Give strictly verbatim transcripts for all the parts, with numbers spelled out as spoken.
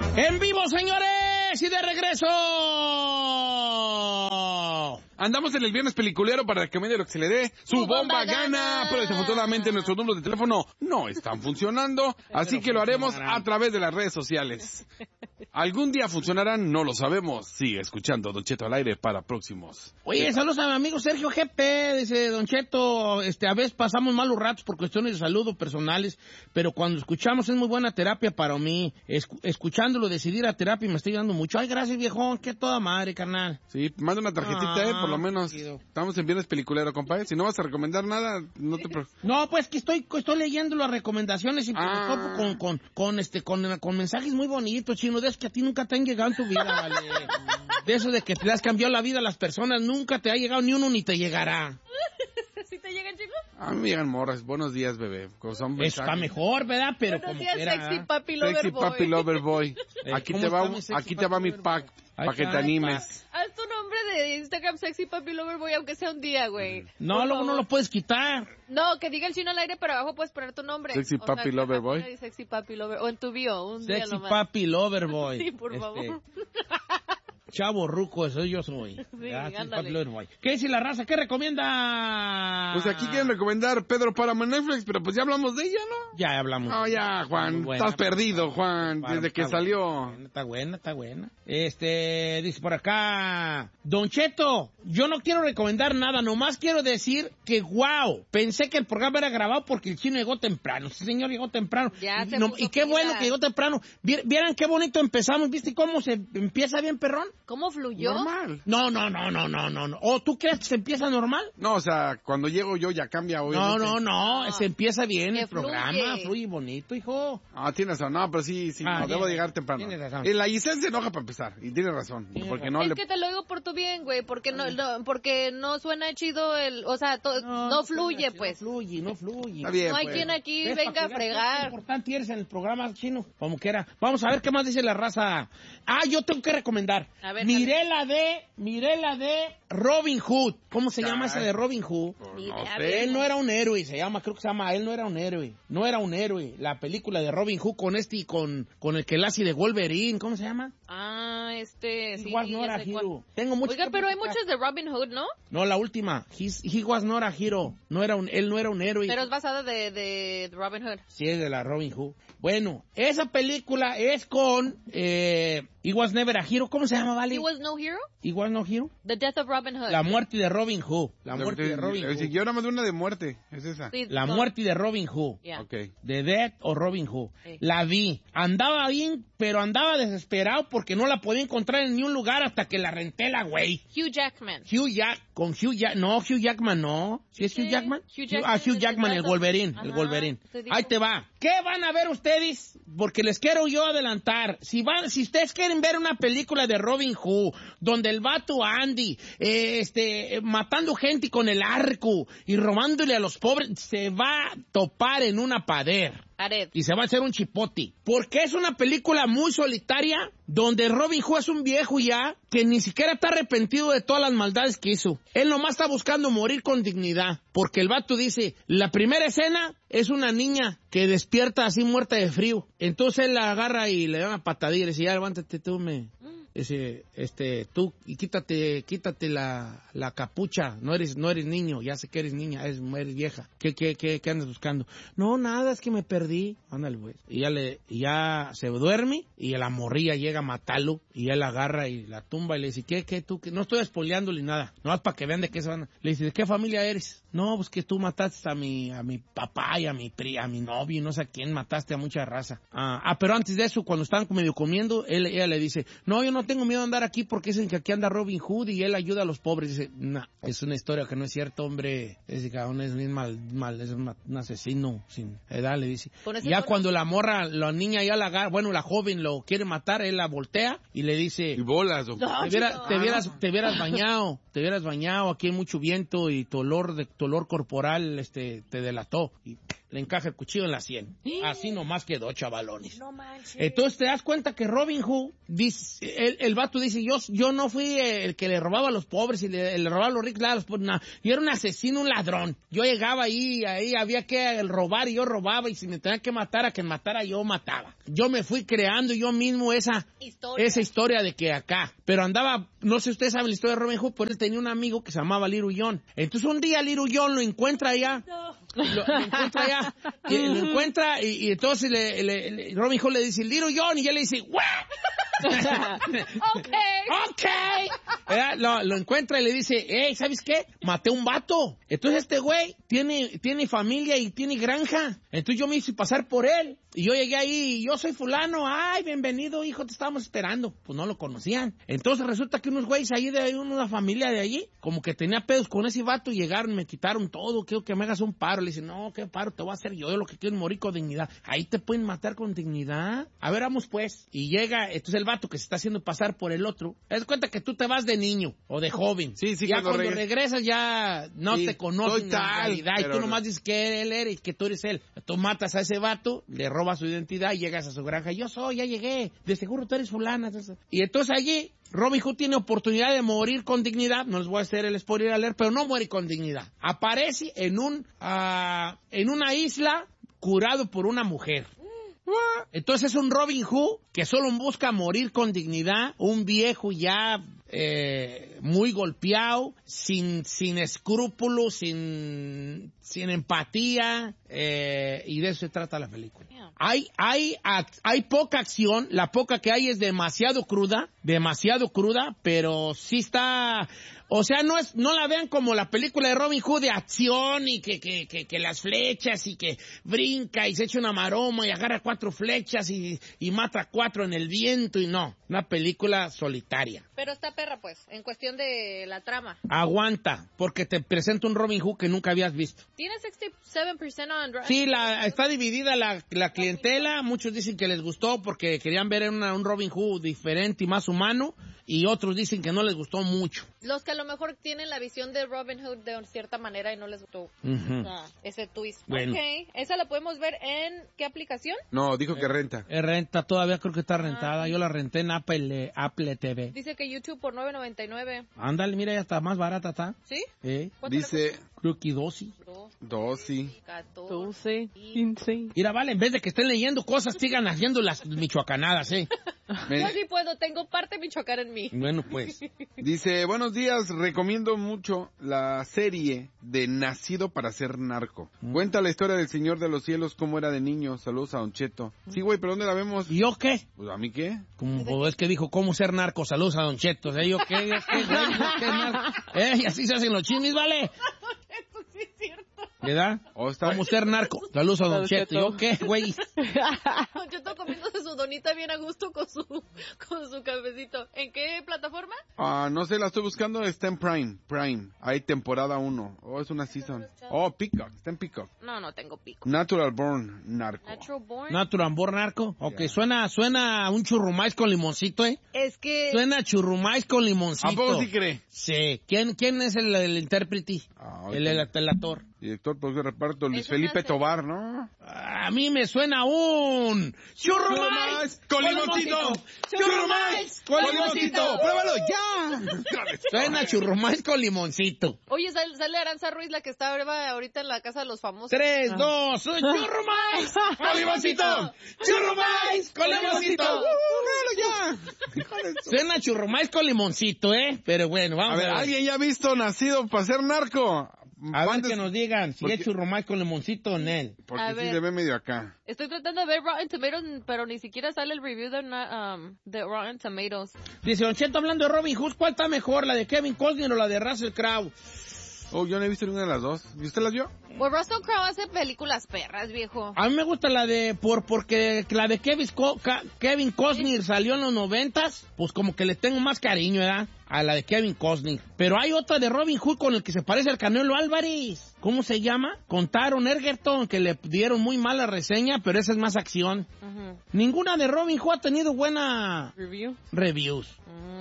En vivo, señores, y de regreso. Andamos en el viernes peliculero para que medio lo que se le dé. Su bomba, bomba gana. gana. Pero desafortunadamente nuestros números de teléfono no están funcionando. Así que lo haremos a través de las redes sociales. ¿Algún día funcionarán? No lo sabemos. Sigue escuchando Don Cheto al aire para próximos. Oye, saludos a mi amigo Sergio G P. Dice, Don Cheto, este, a veces pasamos malos ratos por cuestiones de salud o personales, pero cuando escuchamos es muy buena terapia para mí. Escu- escuchándolo, decidir a terapia me está ayudando mucho. Ay, gracias, viejón. Qué toda madre, carnal. Sí, manda una tarjetita, Ah, eh, por lo menos. chido. Estamos en viernes peliculero, compadre. Si no vas a recomendar nada, no te preocupes. No, pues que estoy, estoy leyendo las recomendaciones y Ah. me topo con, con, con, este, con, con mensajes muy bonitos, chino, de esos que a ti nunca te han llegado en tu vida, vale. De eso de que te has cambiado la vida a las personas, nunca te ha llegado ni uno ni te llegará. ¿Sí te llegan, chicos? A mí me llegan morras. Buenos días, bebé. Como son Eso está mensajes. mejor, ¿verdad? Pero Buenos como días, quiera, sexy ¿verdad? papi lover Sexy boy. papi lover boy. Eh, Aquí ¿cómo te va, está un- mi sexy aquí te va papi mi lover pack boy? para Ahí que está, te ahí animes. Haz tu nombre de Instagram sexy papi lover boy, aunque sea un día, güey. No, Por luego no favor. lo puedes quitar. No, que diga el chino al aire, pero abajo puedes poner tu nombre. Sexy O sea, papi lover ajá, boy. ponle Sexy papi lover. O en tu bio, un día Sexy nomás. papi lover boy. Sí, por Este, favor. Chavo ruco, eso yo soy. Sí, Ya, Sexy ándale. papi lover boy. ¿Qué dice la raza? ¿Qué recomienda? Pues aquí quieren recomendar Pedro Páramo en Netflix, pero pues ya hablamos de ella, ¿no? Ya hablamos. No, ya, Juan. Muy buena. Estás perdido, Juan, Para- desde que está salió. buena, Está buena, está buena. Este, dice por acá, Don Cheto, yo no quiero recomendar nada, nomás quiero decir que wow, pensé que el programa era grabado porque el chino llegó temprano. Sí, señor, llegó temprano. Ya y, se no- puso y qué pilas. bueno que llegó temprano. Vier- Vieran qué bonito empezamos, ¿viste cómo se empieza bien, perrón? ¿Cómo fluyó? Normal. No, no, no, no, no, no, no. ¿O tú crees que se empieza normal? No, o sea, cuando llego yo ya cambia, No, obviamente. no, no, No. se empieza bien Que el programa, fluye. fluye bonito, hijo. Ah, tienes razón. No, pero sí, sí, Ah, no, debo tienes- llegar temprano. tienes razón. Y la Giselle se enoja para empezar, y tiene razón. Tienes porque no es le... que te lo digo por tu bien, güey, porque no, no, porque no suena chido el, o sea, to- no, fluye, pues. No fluye, no fluye. Está bien, No hay pues. quien aquí ¿Ves? venga Para a que veas qué fregar. importante eres en el programa chino, como quiera. Vamos a ver qué más dice la raza. Ah, yo tengo que recomendar. A ver, miré la de, miré la de Robin Hood. ¿Cómo se llama Ay. esa de Robin Hood? Pues, Ni no idea, sé. Él no era un héroe, se llama, creo que se llama, él no era un héroe. No era un héroe. La película de Robin Hood con este y con, con el que la hace de Wolverine, ¿cómo se llama? Ah, este, sí, He was ya not a sé cuál. hero. Tengo mucho Oiga, que pero hay platicar. muchas de Robin Hood, ¿no? No, la última. He's- he was not a hero. No era un, él no era un héroe. Pero es basada de, de Robin Hood. Sí, es de la Robin Hood. Bueno, esa película es con eh, He was never a hero. ¿Cómo se llama, Vale? He was no hero? He was no hero. The Death of Robin Hood. La muerte de Robin Hood. La Lo muerte que de te- Robin eh, si Hood. yo nada más de una de muerte, es esa. Sí, La no. muerte de Robin Hood. Yeah. Ok. The Death o Robin Hood. Sí. La vi. Andaba bien, pero andaba desesperado porque no la podía encontrar en ningún lugar hasta que la renté la güey. Hugh Jackman. Hugh Jack, con Hugh Jack, no, Hugh Jackman no. ¿Sí es Hugh Sí, Jackman? Hugh Jackman ah, Hugh de Jackman, el Death of- Wolverine, el Ajá, Wolverine. te digo. Ahí te va. ¿Qué van a ver ustedes? Porque les quiero yo adelantar. Si van, si ustedes quieren ver una película de Robin Hood, donde el vato Andy, eh, este, eh, matando gente con el arco y robándole a los pobres, se va a topar en una pared. Ared. Y se va a hacer un chipote. Porque es una película muy solitaria, donde Robin Hood es un viejo ya, que ni siquiera está arrepentido de todas las maldades que hizo. Él nomás está buscando morir con dignidad. Porque el vato dice, la primera escena es una niña que despierta así muerta de frío. Entonces él la agarra y le da una patadilla y le dice, ya levántate tú, me... Ese, este, tú, y quítate, quítate la, la capucha, no eres, no eres niño, ya sé que eres niña, eres, eres vieja, ¿qué, qué, qué, qué andas buscando? No, nada, es que me perdí, ándale pues, y ya le, y ya se duerme, y la morrilla llega a matarlo, y él agarra y la tumba y le dice, ¿qué, qué, tú, qué? No estoy espoleándole nada, no es para que vean de qué se van, a... le dice, ¿de qué familia eres? No, pues que tú mataste a mi, a mi papá y a mi pri, a mi novio, y no sé a quién, mataste a mucha raza. Ah, ah, pero antes de eso, cuando estaban medio comiendo, él, ella le dice, no, yo no tengo miedo de andar aquí porque dicen que aquí anda Robin Hood y él ayuda a los pobres. Dice, no, es una historia que no es cierto, hombre. Ese cabrón es un mal, mal, es un, un asesino sin edad, le dice. Con ese Ya tono. cuando la morra, la niña ya la agarra, bueno, la joven lo quiere matar, él la voltea y le dice, Y bolas, don- No. te, viera- chico. te vieras, te vieras bañado, te vieras bañado, aquí hay mucho viento y tu olor, de, tu olor corporal este, te delató. Y le encaja el cuchillo en la sien. Así nomás quedó, chavalones. No manches. Entonces te das cuenta que Robin Hood, dice, el, el vato dice, yo, yo no fui el que le robaba a los pobres y le, le robaba a los ricos, a los pobres, no. Yo era un asesino, un ladrón. Yo llegaba ahí, ahí había que robar y yo robaba, y si me tenía que matar, a quien matara yo mataba. Yo me fui creando yo mismo esa historia, esa historia de que acá. Pero andaba, no sé si ustedes saben la historia de Robin Hood, pero él tenía un amigo que se llamaba Little John. Entonces un día Little John lo encuentra allá. No. Lo, lo encuentra allá. Y, lo encuentra y, y entonces le, le, le, Robin Hood le dice, Little John, y él le dice, ¿what? Ok. Ok. ¿Verdad? Lo, lo encuentra y le dice, hey, ¿sabes qué? Maté un vato. Entonces este güey tiene, tiene familia y tiene granja. Entonces yo me hice pasar por él. Y yo llegué ahí y yo soy fulano. Ay, bienvenido, hijo, te estábamos esperando. Pues no lo conocían. Entonces resulta que unos güeyes ahí de una familia de allí, como que tenía pedos con ese vato, llegaron, me quitaron todo. Quiero que me hagas un paro. Le dicen, no, ¿qué paro te voy a hacer yo? Yo lo que quiero es morir con dignidad. Ahí te pueden matar con dignidad. A ver, vamos pues. Y llega, entonces el vato que se está haciendo pasar por el otro. Te das cuenta que tú te vas de niño o de joven. Sí, sí, ya cuando regres- regresas ya no sí, te conocen en tal, realidad. Y tú pero... nomás dices que él eres y que tú eres él. Tú matas a ese vato, le robas su identidad y llegas a su granja. Yo soy, ya llegué. De seguro tú eres fulana. Y entonces allí Robin Hood tiene oportunidad de morir con dignidad. No les voy a hacer el spoiler alert, pero no muere con dignidad. Aparece en un uh, en una isla curado por una mujer. Entonces es un Robin Hood que solo busca morir con dignidad, un viejo ya eh, muy golpeado, sin, sin escrúpulos, sin, sin empatía, eh, y de eso se trata la película. Yeah. Hay, hay, hay poca acción, la poca que hay es demasiado cruda, demasiado cruda, pero sí está... O sea, no es, no la vean como la película de Robin Hood de acción y que, que, que, que las flechas y que brinca y se echa una maroma y agarra cuatro flechas y, y mata cuatro en el viento y no. Una película solitaria. Pero está perra, pues, en cuestión de la trama. Aguanta, porque te presenta un Robin Hood que nunca habías visto. Tiene sesenta y siete por ciento on Drive. Sí, la, está dividida la, la clientela. Muchos dicen que les gustó porque querían ver una, un Robin Hood diferente y más humano. Y otros dicen que no les gustó mucho. Los que a lo mejor tienen la visión de Robin Hood de cierta manera y no les gustó uh-huh. ah, ese twist. Bueno. Ok, ¿esa la podemos ver en qué aplicación? No, dijo que renta. Es renta, todavía creo que está rentada. Ah. Yo la renté en Apple, Apple T V. Dice que YouTube por nueve noventa y nueve. Ándale, mira, ya está más barata, ¿está? ¿Sí? ¿Eh? Dice... Creo que doce. doce. catorce. quince. Mira, vale, en vez de que estén leyendo cosas, sigan haciendo las michoacanadas, ¿eh? Me... Yo sí puedo, tengo parte michoacana en mí. Bueno, pues. Dice, buenos días, recomiendo mucho la serie de Nacido para ser narco. Mm. Cuenta la historia del Señor de los Cielos, cómo era de niño. Saludos a Don Cheto. Sí, güey, pero ¿dónde la vemos? ¿Y yo qué? Pues, ¿a mí qué? Como pues, es que dijo, ¿cómo ser narco? Saludos a Don Cheto. O sea, ¿yo qué? ¿Yo qué? ¿Yo qué narco? ¿Eh? Y así se hacen los chimis, ¿vale? Eso sí es cierto. ¿Verdad? Oh, está... ¿Cómo ser narco? Saludos a Don Cheto. ¿Yo qué, güey? Don Cheto comiéndose su donita bien a gusto con su, con su cafecito. ¿En qué plataforma? Ah, uh, no sé, la estoy buscando. Está en Prime. Prime. Hay temporada uno. Oh, es una season. Oh, Peacock. Está en Peacock. No, no tengo Peacock. Natural Born Narco. Natural Born. Natural Born Narco. Ok, yeah. suena, suena un churrumais con limoncito, ¿eh? Es que... Suena churrumais con limoncito. ¿A poco sí cree? Sí. ¿Quién, quién es el, el intérprete? Ah, el, el, el actor. Director, pues de reparto, Luis Felipe Tobar, ¿no? A mí me suena un... ¡Churrumais con limoncito! ¡Churrumais con limoncito! ¡Pruébalo ya! Suena churrumais con limoncito. Oye, sale, sale Aranza Ruiz, la que está ahorita en la casa de los famosos. Tres, ah. dos, un churrumais con limoncito. ¡Churrumais con limoncito! ¡Pruébalo ya! Suena churrumais con limoncito, ¿eh? Pero bueno, vamos a ver. A ver, ¿alguien ya ha visto Nacido para ser narco? A ver que nos digan si es churrumais con limoncito o en él. Porque sí se ve medio acá. Estoy tratando de ver Rotten Tomatoes, pero ni siquiera sale el review de, um, de Rotten Tomatoes. Dice Don Cheto, hablando de Robin Hood, ¿cuál está mejor, la de Kevin Costner o la de Russell Crowe? Oh, yo no he visto ninguna de las dos. ¿Y usted las vio? Pues Russell Crowe hace películas perras, viejo. A mí me gusta la de, por porque la de Kevin, Co- Kevin Costner salió en los noventas, pues como que le tengo más cariño, ¿verdad? A la de Kevin Costner. Pero hay otra de Robin Hood con el que se parece al Canelo Álvarez. ¿Cómo se llama? Con Taron Egerton, que le dieron muy mala reseña, pero esa es más acción. Uh-huh. Ninguna de Robin Hood ha tenido buena... Review. Reviews. Uh,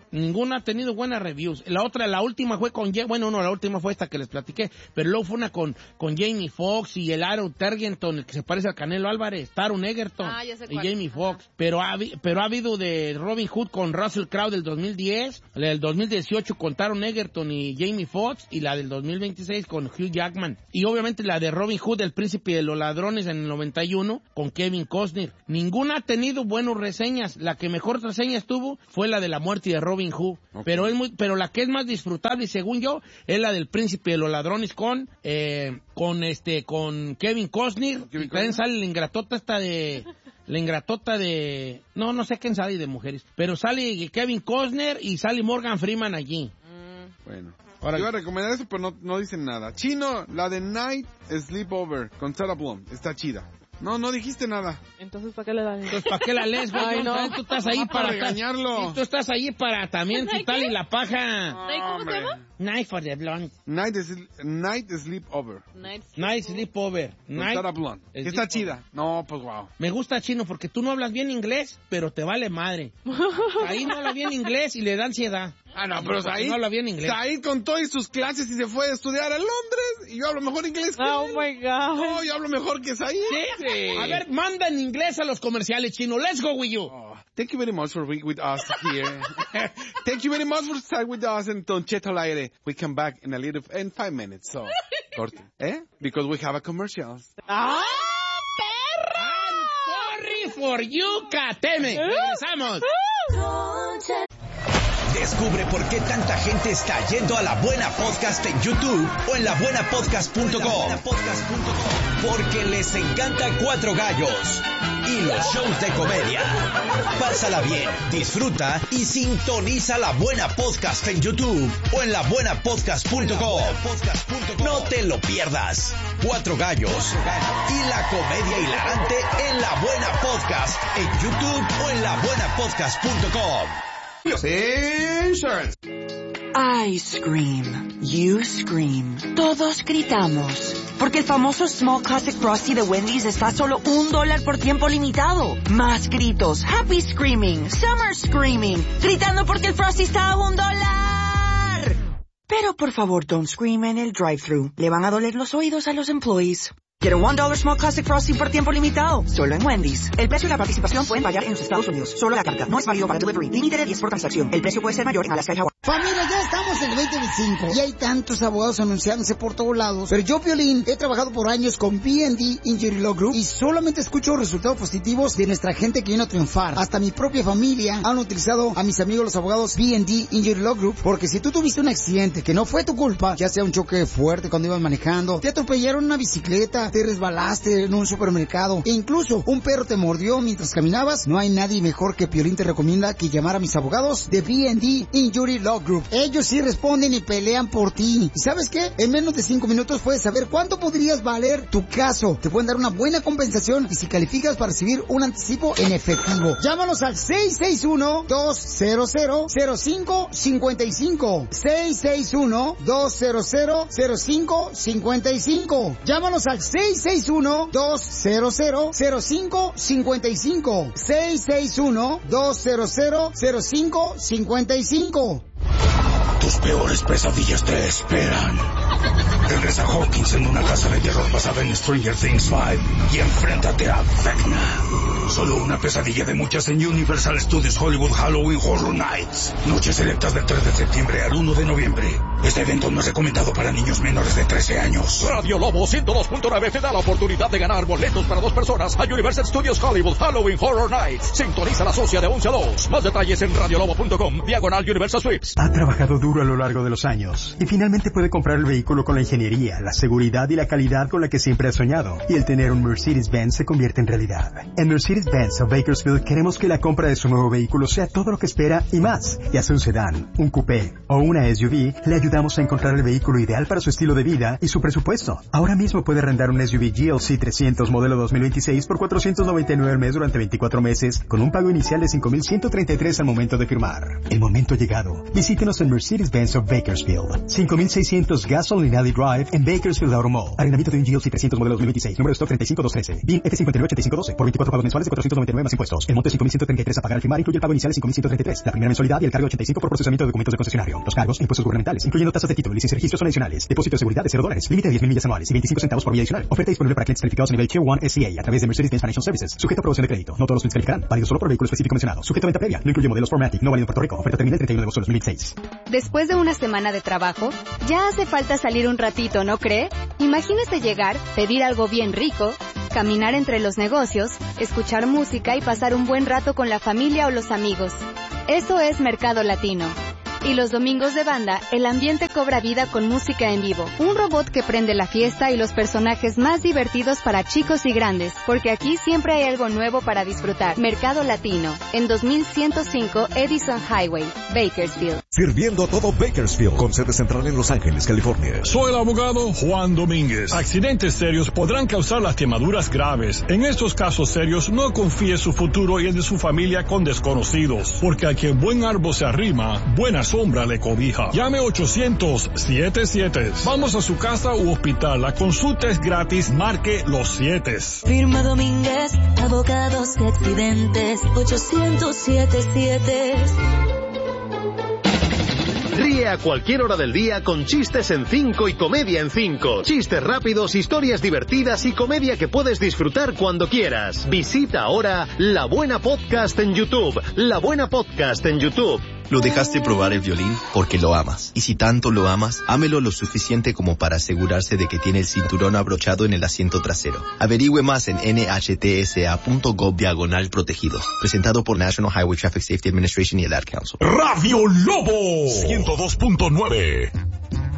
Ninguna ha tenido buenas reviews. La otra, la última fue con... Bueno, no, la última fue esta que les platiqué, pero luego fue una con, con Jamie Foxx y el Aaron Turgenton, el que se parece al Canelo Álvarez, Taron Egerton ah, ya sé y cuál. Jamie Foxx. Pero ha, pero ha habido de Robin Hood con Russell Crowe del dos mil diez, la del dos mil dieciocho con Taron Egerton y Jamie Foxx, y la del dos mil veintiséis con Hugh Jackman. Y obviamente la de Robin Hood, el príncipe de los ladrones en el noventa y uno, con Kevin Costner. Ninguna ha tenido buenas reseñas. La que mejor reseñas tuvo fue la de la muerte de Robin Hood. Okay. Pero es muy, pero la que es más disfrutable, según yo, es la del príncipe de los ladrones con, eh, con este, con Kevin Costner. Kevin y también sale la ingratota esta de, la ingratota de, no, no sé quién sale de mujeres, pero sale Kevin Costner y sale Morgan Freeman allí. Mm. Bueno. Ahora, iba a recomendar eso, pero no, no dicen nada. Chino, la de Night Sleepover con Sarah Bloom, está chida. No, no dijiste nada. Entonces, ¿para qué le dan? Entonces, ¿para qué la lees, güey? Ay, no. Tú estás ahí para... regañarlo. Tú estás ahí para también quitarle la paja. ¿Cómo se llama? Night for the Blonde. Night, is, night Sleepover. Night, night Sleepover. Night Sarah Blonde. Está chida. No, pues wow. Me gusta, Chino, porque tú no hablas bien inglés, pero te vale madre. Ahí no habla bien inglés y le da ansiedad. Ah, no, pero Said no habla bien inglés. Said con todas sus clases y se fue a estudiar a Londres y yo hablo mejor inglés que oh él. Oh my God. No, yo hablo mejor que Said. ¿Sí? Sí. A ver, manda en inglés a los comerciales, Chino. Let's go with you. Oh, thank you very much for being with us here. Thank you very much for staying with us in Don Cheto al Aire. We come back in a little, in five minutes. So, corte. ¿Eh? Because we have a commercials. ¡Ah, perra! I'm sorry for you, Kateme. Regresamos. Descubre por qué tanta gente está yendo a La Buena Podcast en YouTube o en la buena podcast punto com. Porque les encanta Cuatro Gallos y los shows de comedia. Pásala bien, disfruta y sintoniza La Buena Podcast en YouTube o en la buena podcast punto com. No te lo pierdas. Cuatro Gallos y la comedia hilarante en La Buena Podcast en YouTube o en la buena podcast punto com. Insurance. I scream. You scream. Todos gritamos. Porque el famoso Small Classic Frosty de Wendy's está a solo un dólar por tiempo limitado. Más gritos. Happy screaming. Summer screaming. Gritando porque el Frosty está a un dólar. Pero por favor, don't scream en el drive-thru. Le van a doler los oídos a los employees. Quiero un dólar Small Classic Frosty por tiempo limitado. Solo en Wendy's. El precio y la participación pueden variar en los Estados Unidos. Solo la carta. No es válido para delivery. Límite de diez por transacción. El precio puede ser mayor en Alaska y Hawái. Familia, ya estamos en el veinte veinticinco y hay tantos abogados anunciándose por todos lados. Pero yo, Piolín, he trabajado por años con B and D Injury Law Group y solamente escucho resultados positivos de nuestra gente que vino a triunfar. Hasta mi propia familia han utilizado a mis amigos los abogados B and D Injury Law Group, porque si tú tuviste un accidente que no fue tu culpa, ya sea un choque fuerte cuando ibas manejando, te atropellaron una bicicleta, te resbalaste en un supermercado, e incluso un perro te mordió mientras caminabas, no hay nadie mejor que Piolín te recomienda que llamar a mis abogados de B and D Injury Law Group. Ellos sí responden y pelean por ti. ¿Y sabes qué? En menos de cinco minutos puedes saber cuánto podrías valer tu caso. Te pueden dar una buena compensación y si calificas para recibir un anticipo en efectivo. Llámanos al seis seis uno, dos cero cero, cero cinco cinco cinco. seis seis uno, dos cero cero, cero cinco cinco cinco. Llámanos al seis seis uno, dos cero cero, cero cinco cinco cinco. seis seis uno, dos cero cero, cero cinco cinco cinco. Tus peores pesadillas te esperan. Regresa Hawkins en una casa de terror basada en Stranger Things cinco y enfréntate a Vecna. Solo una pesadilla de muchas en Universal Studios Hollywood Halloween Horror Nights. Noches selectas del tres de septiembre al uno de noviembre. Este evento no es recomendado para niños menores de trece años. Radio Lobo ciento dos punto nueve te da la oportunidad de ganar boletos para dos personas a Universal Studios Hollywood Halloween Horror Nights. Sintoniza la socia de once a dos. Más detalles en radiolobo punto com, diagonal Universal Sweeps. Ha trabajado duro a lo largo de los años y finalmente puede comprar el vehículo con la ingeniería, la seguridad y la calidad con la que siempre ha soñado. Y el tener un Mercedes-Benz se convierte en realidad. En Mercedes-Benz of Bakersfield queremos que la compra de su nuevo vehículo sea todo lo que espera y más. Ya sea un sedán, un coupé o una S U V, le ayudamos ayudamos a encontrar el vehículo ideal para su estilo de vida y su presupuesto. Ahora mismo puede arrendar un S U V G L C trescientos modelo dos mil veintiséis por cuatrocientos noventa y nueve al mes durante veinticuatro meses, con un pago inicial de cinco mil ciento treinta y tres al momento de firmar. El momento ha llegado. Visítenos en Mercedes-Benz of Bakersfield. cinco mil seiscientos Gasoline Alley Drive en Bakersfield Auto Mall. Arrendamiento de un G L C trescientos modelo dos mil veintiséis. Número de stock treinta y cinco mil doscientos trece. B I N F cincuenta y nueve ochenta y cinco doce. Por veinticuatro pagos mensuales de cuatrocientos noventa y nueve más impuestos. El monto es cinco mil ciento treinta y tres a pagar al firmar. Incluye el pago inicial de cinco mil ciento treinta y tres. La primera mensualidad y el cargo ochenta y cinco por procesamiento de documentos de concesionario. Los cargos, impuestos gubernamentales, incluyendo tasas de título, licencia y registros son adicionales. Depósito de seguridad de cero dólares. Límite de diez mil millas anuales y veinticinco centavos por vía adicional. Oferta disponible para clientes calificados a nivel Tier uno S C A a través de Mercedes-Benz Financial Services. Sujeto a aprobación de crédito. No todos los clientes calificarán. Válido solo por vehículo específico mencionado. Sujeto a venta previa. No incluye modelos Formatic. No válido en Puerto Rico. Oferta termina el treinta y uno de agosto de dos mil veintiséis. Después de una semana de trabajo, ya hace falta salir un ratito, ¿no cree? Imagínese llegar, pedir algo bien rico, caminar entre los negocios, escuchar música y pasar un buen rato con la familia o los amigos. Eso es Mercado Latino. Y los domingos de banda, el ambiente cobra vida con música en vivo. Un robot que prende la fiesta y los personajes más divertidos para chicos y grandes. Porque aquí siempre hay algo nuevo para disfrutar. Mercado Latino, en dos mil ciento cinco Edison Highway, Bakersfield. Sirviendo a todo Bakersfield, con sede central en Los Ángeles, California. Soy el abogado Juan Domínguez. Accidentes serios podrán causar lastimaduras graves. En estos casos serios, no confíe su futuro y el de su familia con desconocidos. Porque a quien buen árbol se arrima, buenas sombra le cobija. Llame ochocientos setenta y siete. Vamos a su casa u hospital. La consulta es gratis. Marque los siete. Firma Domínguez, abogados de accidentes. ochocientos setenta y siete. Ríe a cualquier hora del día con chistes en cinco y comedia en cinco. Chistes rápidos, historias divertidas y comedia que puedes disfrutar cuando quieras. Visita ahora La Buena Podcast en YouTube. La Buena Podcast en YouTube. Lo dejaste probar el violín porque lo amas. Y si tanto lo amas, ámelo lo suficiente como para asegurarse de que tiene el cinturón abrochado en el asiento trasero. Averigüe más en nhtsa.gov diagonal protegidos. Presentado por National Highway Traffic Safety Administration y el Ad Council. Radio Lobo ciento dos punto nueve.